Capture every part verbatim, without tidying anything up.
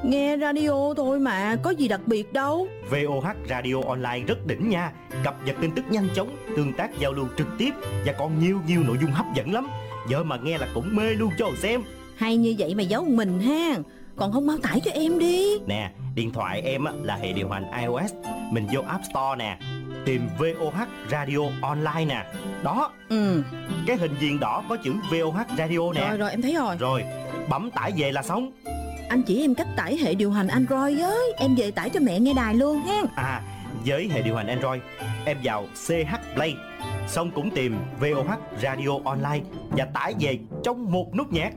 Nghe radio thôi mà, có gì đặc biệt đâu. vê o hát Radio Online rất đỉnh nha. Cập nhật tin tức nhanh chóng, tương tác giao lưu trực tiếp và còn nhiều nhiều nội dung hấp dẫn lắm. Giờ mà nghe là cũng mê luôn cho xem. Hay như vậy mà giấu mình ha. Còn không mau tải cho em đi. Nè, điện thoại em á, là hệ điều hành iOS. Mình vô App Store nè, tìm vê o hát Radio Online nè. Đó. Ừ. Cái hình viền đỏ có chữ vê o hát Radio nè. Rồi rồi em thấy rồi. Rồi, bấm tải về là xong. Anh chỉ em cách tải hệ điều hành Android với. Em về tải cho mẹ nghe đài luôn ha. À, với hệ điều hành Android, em vào xê hát Play, xong cũng tìm vê o hát Radio Online và tải về trong một nút nhạc.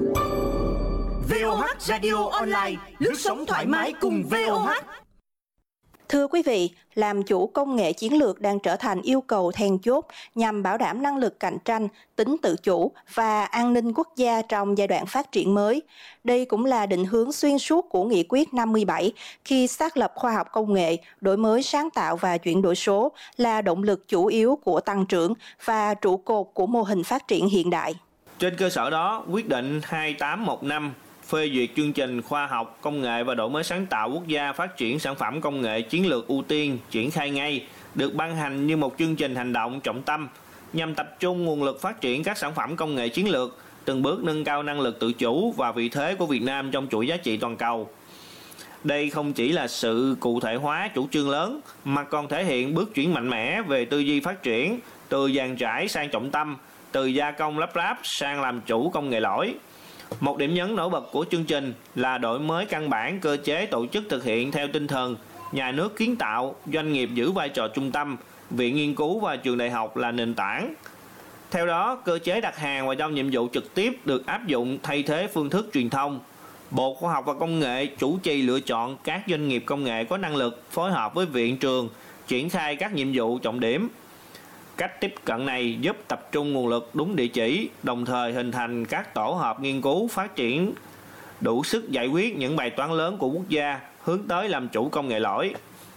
vê o hát Radio Online, lướt sóng thoải mái cùng vê o hát. Thưa quý vị, làm chủ công nghệ chiến lược đang trở thành yêu cầu then chốt nhằm bảo đảm năng lực cạnh tranh, tính tự chủ và an ninh quốc gia trong giai đoạn phát triển mới. Đây cũng là định hướng xuyên suốt của Nghị quyết năm mươi bảy khi xác lập khoa học công nghệ, đổi mới sáng tạo và chuyển đổi số là động lực chủ yếu của tăng trưởng và trụ cột của mô hình phát triển hiện đại. Trên cơ sở đó, quyết định hai tám một năm phê duyệt chương trình khoa học, công nghệ và đổi mới sáng tạo quốc gia phát triển sản phẩm công nghệ chiến lược ưu tiên triển khai ngay, được ban hành như một chương trình hành động trọng tâm nhằm tập trung nguồn lực phát triển các sản phẩm công nghệ chiến lược, từng bước nâng cao năng lực tự chủ và vị thế của Việt Nam trong chuỗi giá trị toàn cầu. Đây không chỉ là sự cụ thể hóa chủ trương lớn mà còn thể hiện bước chuyển mạnh mẽ về tư duy phát triển, từ dàn trải sang trọng tâm, từ gia công lắp ráp sang làm chủ công nghệ lõi. Một điểm nhấn nổi bật của chương trình là đổi mới căn bản cơ chế tổ chức thực hiện theo tinh thần nhà nước kiến tạo, doanh nghiệp giữ vai trò trung tâm, viện nghiên cứu và trường đại học là nền tảng. Theo đó, cơ chế đặt hàng và giao nhiệm vụ trực tiếp được áp dụng thay thế phương thức truyền thông. Bộ Khoa học và Công nghệ chủ trì lựa chọn các doanh nghiệp công nghệ có năng lực phối hợp với viện trường triển khai các nhiệm vụ trọng điểm. Cách tiếp cận này giúp tập trung nguồn lực đúng địa chỉ, đồng thời hình thành các tổ hợp nghiên cứu phát triển đủ sức giải quyết những bài toán lớn của quốc gia, hướng tới làm chủ công nghệ lõi.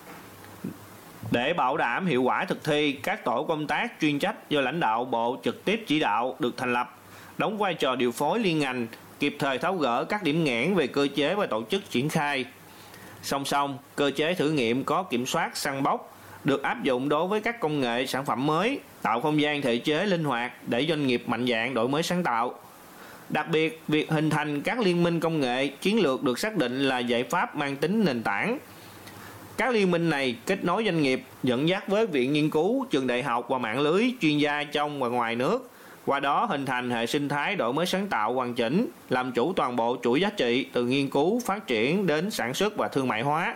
Để bảo đảm hiệu quả thực thi, các tổ công tác chuyên trách do lãnh đạo bộ trực tiếp chỉ đạo được thành lập, đóng vai trò điều phối liên ngành, kịp thời tháo gỡ các điểm nghẽn về cơ chế và tổ chức triển khai. Song song, cơ chế thử nghiệm có kiểm soát săn bóc được áp dụng đối với các công nghệ sản phẩm mới, tạo không gian thể chế linh hoạt để doanh nghiệp mạnh dạn đổi mới sáng tạo. Đặc biệt, việc hình thành các liên minh công nghệ chiến lược được xác định là giải pháp mang tính nền tảng. Các liên minh này kết nối doanh nghiệp, dẫn dắt với viện nghiên cứu, trường đại học và mạng lưới chuyên gia trong và ngoài nước, qua đó hình thành hệ sinh thái đổi mới sáng tạo hoàn chỉnh, làm chủ toàn bộ chuỗi giá trị từ nghiên cứu, phát triển đến sản xuất và thương mại hóa.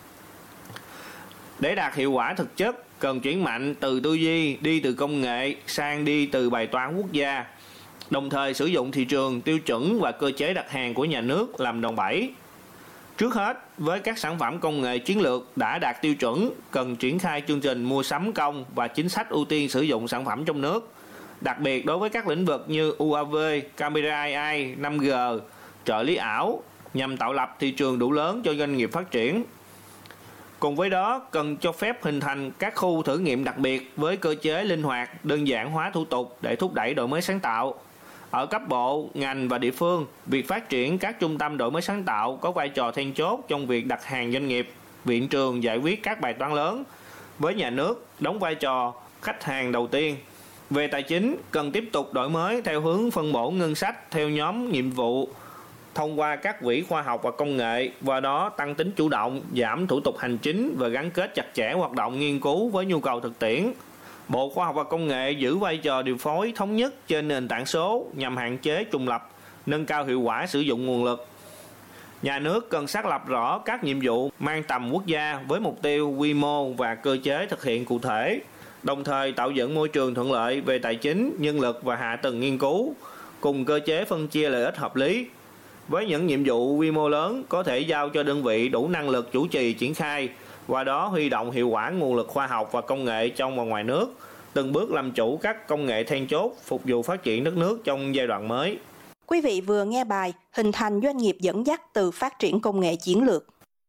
Để đạt hiệu quả thực chất, cần chuyển mạnh từ tư duy đi từ công nghệ sang đi từ bài toán quốc gia, đồng thời sử dụng thị trường, tiêu chuẩn và cơ chế đặt hàng của nhà nước làm đòn bẩy. Trước hết, với các sản phẩm công nghệ chiến lược đã đạt tiêu chuẩn, cần triển khai chương trình mua sắm công và chính sách ưu tiên sử dụng sản phẩm trong nước. Đặc biệt đối với các lĩnh vực như u a vê, camera a i, năm G, trợ lý ảo, nhằm tạo lập thị trường đủ lớn cho doanh nghiệp phát triển. Cùng với đó, cần cho phép hình thành các khu thử nghiệm đặc biệt với cơ chế linh hoạt, đơn giản hóa thủ tục để thúc đẩy đổi mới sáng tạo. Ở cấp bộ, ngành và địa phương, việc phát triển các trung tâm đổi mới sáng tạo có vai trò then chốt trong việc đặt hàng doanh nghiệp, viện trường giải quyết các bài toán lớn. Với nhà nước, đóng vai trò khách hàng đầu tiên. Về tài chính, cần tiếp tục đổi mới theo hướng phân bổ ngân sách theo nhóm nhiệm vụ, thông qua các quỹ khoa học và công nghệ, qua đó tăng tính chủ động, giảm thủ tục hành chính và gắn kết chặt chẽ hoạt động nghiên cứu với nhu cầu thực tiễn. Bộ Khoa học và Công nghệ giữ vai trò điều phối thống nhất trên nền tảng số nhằm hạn chế trùng lập, nâng cao hiệu quả sử dụng nguồn lực. Nhà nước cần xác lập rõ các nhiệm vụ mang tầm quốc gia với mục tiêu, quy mô và cơ chế thực hiện cụ thể, đồng thời tạo dựng môi trường thuận lợi về tài chính, nhân lực và hạ tầng nghiên cứu, cùng cơ chế phân chia lợi ích hợp lý. Với những nhiệm vụ quy mô lớn có thể giao cho đơn vị đủ năng lực chủ trì triển khai, qua đó huy động hiệu quả nguồn lực khoa học và công nghệ trong và ngoài nước, từng bước làm chủ các công nghệ then chốt phục vụ phát triển đất nước trong giai đoạn mới. Quý vị vừa nghe bài Hình thành doanh nghiệp dẫn dắt từ phát triển công nghệ chiến lược.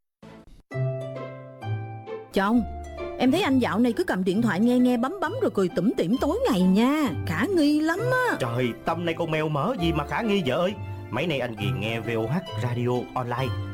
Chồng, em thấy anh dạo này cứ cầm điện thoại nghe nghe bấm bấm rồi cười tủm tỉm tối ngày nha, khả nghi lắm á. Trời, tâm này con mèo mỡ gì mà khả nghi vợ ơi. Mấy nay anh ghiền nghe vê o hát Radio Online.